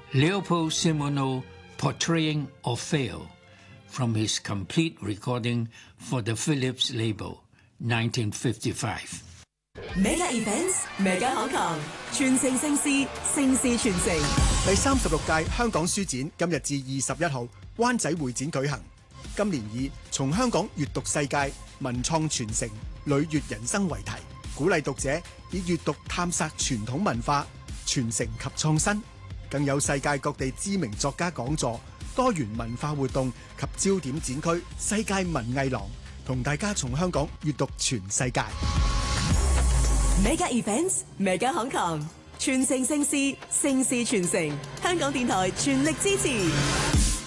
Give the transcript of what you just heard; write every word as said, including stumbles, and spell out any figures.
Leopold Simoneau portraying Orfeo from his complete recording for the Philips label, nineteen fifty-five. Mega Events Mega Hong Kong 傳承盛事，盛事傳承。 第三十六屆香港書展今日至二十一號灣仔會展舉行。今年以從香港閱讀世界、文創傳承、旅閱人生為題，鼓勵讀者以閱讀探索傳統文化、傳承及創新。更有世界各地知名作家講座、多元文化活動及焦點展區世界文藝廊，同大家從香港閱讀全世界。 Mega Events Mega Hong Kong 傳承盛事，盛事傳承。香港電台全力支持。